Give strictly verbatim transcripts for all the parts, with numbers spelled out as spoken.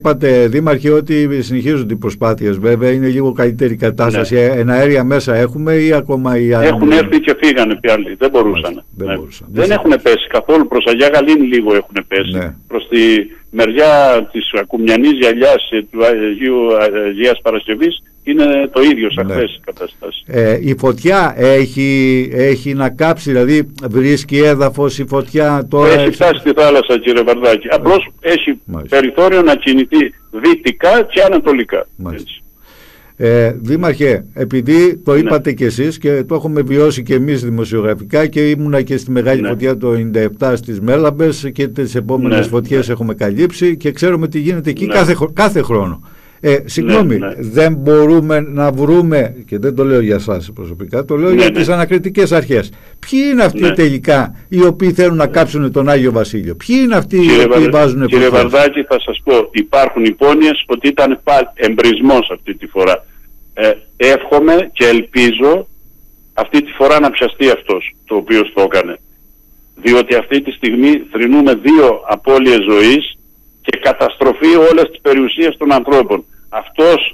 Είπατε, Δήμαρχε, ότι συνεχίζονται οι προσπάθειες. Βέβαια, είναι λίγο καλύτερη κατάσταση. Ναι. Εναέρια μέσα έχουμε ή ακόμα οι άλλοι? Έχουν έρθει και φύγανε πια άλλοι. Δεν μπορούσαν. Δεν, ναι. μπορούσαν. δεν, δεν έχουν πέσει καθόλου. Προς Αγιά Γαλήνη λίγο έχουν πέσει. Ναι. Προς τη μεριά της Ακουμιανής Γυαλιάς του Αγίου Αγίας Παρασκευής είναι το ίδιο σαν ναι. χθες η κατάσταση. Ε, η φωτιά έχει, έχει να κάψει, δηλαδή βρίσκει έδαφος η φωτιά τώρα? Έχει φτάσει στη θάλασσα, κύριε Βαρδάκη. Απλώς έχει Μάλιστα. περιθώριο να κινηθεί δυτικά και ανατολικά. Ε, Δήμαρχε, επειδή το ναι. είπατε κι εσείς και το έχουμε βιώσει κι εμείς δημοσιογραφικά και ήμουνα και στη μεγάλη ναι. φωτιά το ενενήντα επτά στις Μέλαμπες και τις επόμενες ναι. φωτιές ναι. έχουμε καλύψει και ξέρουμε τι γίνεται εκεί ναι. κάθε, κάθε χρόνο. Ε, συγγνώμη, ναι, ναι. δεν μπορούμε να βρούμε, και δεν το λέω για σας προσωπικά, το λέω ναι, για ναι. τις ανακριτικές αρχές. Ποιοι είναι αυτοί ναι. τελικά οι οποίοι θέλουν να κάψουν τον Άγιο Βασίλειο? Ποιοι είναι αυτοί κύριε οι οποίοι Βαρ... βάζουν Κύριε προφάσεις? Βαρδάκη, θα σας πω, υπάρχουν υπόνοιες ότι ήταν εμπρισμός αυτή τη φορά. Ε, εύχομαι και ελπίζω αυτή τη φορά να πιαστεί αυτός το οποίος το έκανε. Διότι αυτή τη στιγμή θρηνούμε δύο απώλειες ζωής και καταστροφή όλες τις περιουσίες των ανθρώπων. Αυτός,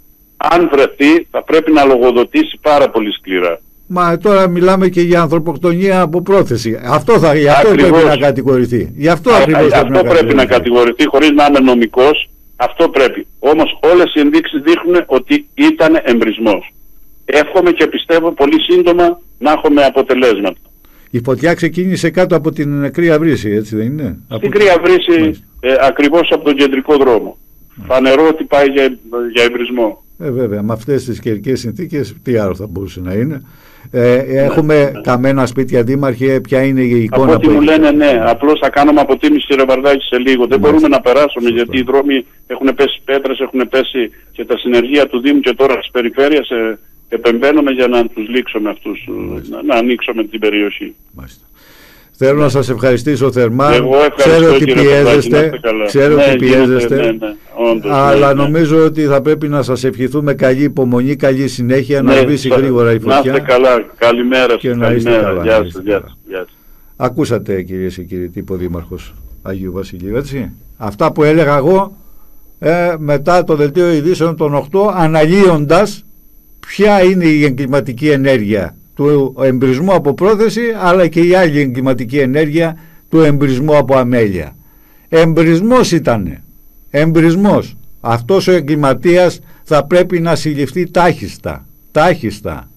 αν βρεθεί, θα πρέπει να λογοδοτήσει πάρα πολύ σκληρά. Μα τώρα μιλάμε και για ανθρωποκτονία από πρόθεση. Αυτό, θα, γι' αυτό Ακριβώς. πρέπει να κατηγορηθεί. Γι' αυτό, Α, ακριβώς α, αυτό πρέπει, πρέπει να να κατηγορηθεί χωρίς να είναι νομικός. Αυτό πρέπει. Όμως όλες οι ενδείξεις δείχνουν ότι ήταν εμπρισμός. Εύχομαι και πιστεύω πολύ σύντομα να έχουμε αποτελέσματα. Η φωτιά ξεκίνησε κάτω από την Κρύα Βρύση, έτσι δεν είναι? Στην από... Κρύα Βρύση, ε, ακριβώς από τον κεντρικό δρόμο. Φανερό ότι πάει για, για εμπρισμό. Ε, βέβαια, με αυτές τις καιρικές συνθήκες, τι άλλο θα μπορούσε να είναι. Ε, έχουμε ναι, καμένα σπίτια, Δήμαρχε, ποια είναι η εικόνα? Από ό,τι που μου έχει? λένε, ναι, απλώς θα κάνουμε αποτίμηση, κύριε Βαρδάκη, σε λίγο. Δεν ναι, μπορούμε να περάσουμε σωστό. γιατί οι δρόμοι έχουν πέσει πέτρες, έχουν πέσει και τα συνεργεία του Δήμου και τώρα της περιφέρειας. Ε, επεμβαίνουμε για να τους λήξουμε αυτούς, να, να ανοίξουμε την περιοχή. Μάλιστα. Θέλω ναι. να σας ευχαριστήσω θερμά. Εγώ ξέρω ότι πιέζεστε, ξέρω ναι, ότι πιέζεστε, ναι, ναι, όντως, αλλά ναι, ναι. νομίζω ότι θα πρέπει να σας ευχηθούμε καλή υπομονή, καλή συνέχεια, ναι, να σβήσει γρήγορα η φωτιά. Να είστε καλά, καλημέρα και σας, να είστε καλημέρα. καλά. Γεια να σας, είστε γεια καλά. σας, γεια σας. Ακούσατε, κυρίες και κύριοι, τι είπε ο Δήμαρχος Αγίου Βασιλείου, έτσι. Αυτά που έλεγα εγώ ε, μετά το δελτίο ειδήσεων των οκτώ, αναλύοντας ποια είναι η εγκληματική ενέργεια του εμπρισμού από πρόθεση, αλλά και η άλλη εγκληματική ενέργεια του εμπρισμού από αμέλεια. Εμπρισμός ήτανε. Εμπρισμός. Αυτός ο εγκληματίας θα πρέπει να συλληφθεί τάχιστα. Τάχιστα.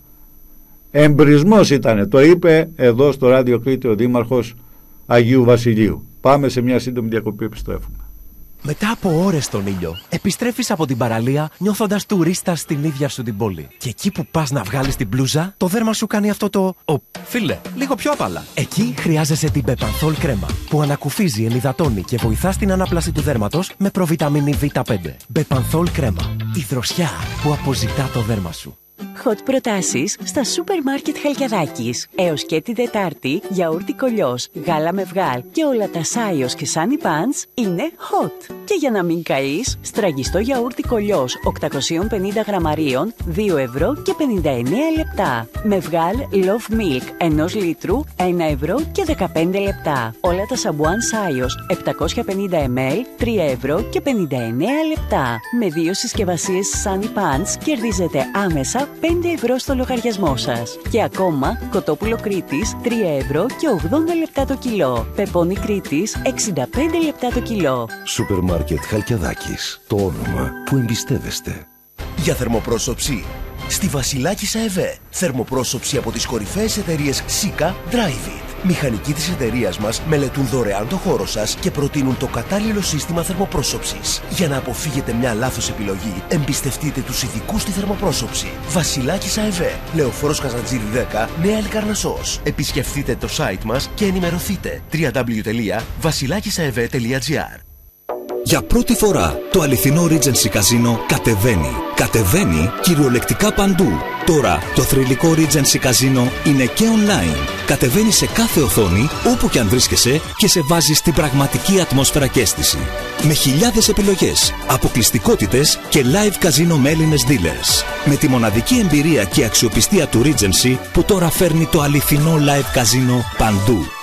Εμπρισμός ήτανε. Το είπε εδώ στο Ράδιο Κρήτη ο Δήμαρχος Αγίου Βασιλείου. Πάμε σε μια σύντομη διακοπή, επιστρέφουμε. Μετά από ώρες στον ήλιο, επιστρέφεις από την παραλία νιώθοντας τουρίστας στην ίδια σου την πόλη. Και εκεί που πας να βγάλεις την μπλούζα, το δέρμα σου κάνει αυτό το «Ω, φίλε, λίγο πιο απαλά». Εκεί χρειάζεσαι την Bepanthol κρέμα, που ανακουφίζει, ενυδατώνει και βοηθά στην ανάπλαση του δέρματος με προβιταμίνη βι πέντε. Bepanthol κρέμα, η δροσιά που αποζητά το δέρμα σου. Hot προτάσεις στα σούπερ μάρκετ Χαλκιαδάκης. Έως και τη Δετάρτη, γιαούρτι κολλιός, γάλα με βγάλ και όλα τα Σάιος και Sunny Pants είναι hot. Και για να μην καείς, στραγγιστό γιαούρτι κολλιός οκτακόσια πενήντα γραμμαρίων, δύο ευρώ και πενήντα εννέα λεπτά. Με βγάλ Love Milk ενός λίτρου, ένα ευρώ και δεκαπέντε λεπτά. Όλα τα σαμπουάν Σάιος επτακόσια πενήντα μιλιλίτρα, τρία ευρώ και πενήντα εννέα λεπτά. Με δύο συσκευασίες Sunny Pants κερδίζετε άμεσα πέντε ευρώ στο λογαριασμό σας. Και ακόμα, κοτόπουλο Κρήτης τρία ευρώ και ογδόντα λεπτά το κιλό. Πεπόνι Κρήτης εξήντα πέντε λεπτά το κιλό. Σούπερ μάρκετ Χαλκιαδάκης. Το όνομα που εμπιστεύεστε. Για θερμοπρόσωψη, στη Βασιλάκισσα ΕΒΕ. Θερμοπρόσωψη από τις κορυφαίες εταιρείες Sika, Drivit. Μηχανικοί της εταιρείας μας μελετούν δωρεάν το χώρο σας και προτείνουν το κατάλληλο σύστημα θερμοπρόσωψης. Για να αποφύγετε μια λάθος επιλογή, εμπιστευτείτε τους ειδικούς στη θερμοπρόσωψη. Βασιλάκισσα ΕΒΕ, Λεωφόρος Καζαντζήρη δέκα, Νέα Λικαρνασσός. Επισκεφτείτε το site μας και ενημερωθείτε. double-u double-u double-u τελεία βασιλάκισσα-ευε τελεία τζι άρ. Για πρώτη φορά το αληθινό Regency Casino κατεβαίνει. Κατεβαίνει κυριολεκτικά παντού. Τώρα το θρυλικό Regency Casino είναι και online. Κατεβαίνει σε κάθε οθόνη, όπου και αν βρίσκεσαι, και σε βάζει στην πραγματική ατμόσφαιρα και αίσθηση. Με χιλιάδες επιλογές, αποκλειστικότητες και live casino με Έλληνες dealers. Με τη μοναδική εμπειρία και αξιοπιστία του Regency που τώρα φέρνει το αληθινό live casino παντού.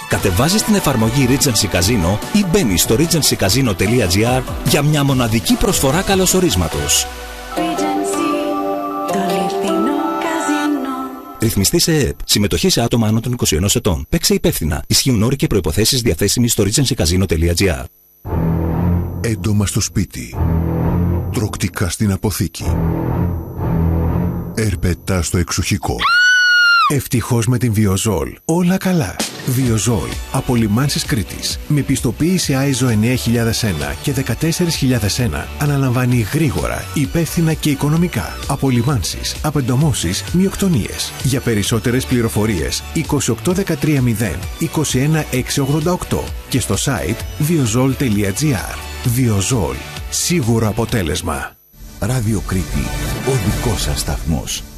Κατεβάζεις την εφαρμογή Regency Casino ή μπαίνεις στο regency casino τελεία gr για μια μοναδική προσφορά καλωσορίσματος. Ρυθμιστή σε ΕΕΠ. Συμμετοχή σε άτομα άνω των είκοσι ένα ετών. Παίξε υπεύθυνα. Ισχύουν όροι και προϋποθέσεις διαθέσιμοι στο regency casino τελεία gr. Έντομα στο σπίτι. Τροκτικά στην αποθήκη. Ερπετά στο εξοχικό. Ευτυχώς με την Βιοζόλ. Όλα καλά. Βιοζόλ. Από Λιμάνσης Κρήτης. Με πιστοποίηση άιζο εννιά χιλιάδες ένα και δεκατέσσερα χιλιάδες ένα. Αναλαμβάνει γρήγορα, υπεύθυνα και οικονομικά. Απολυμάνσεις, απεντομώσεις, μειοκτονίες. Για περισσότερες πληροφορίες είκοσι οκτώ δεκατρία μηδέν είκοσι ένα έξι ογδόντα οκτώ και στο site βιοζόλ τελεία gr. Βιοζόλ. Σίγουρο αποτέλεσμα. Ράδιο Κρήτη. Ο δικός σας σταθμός.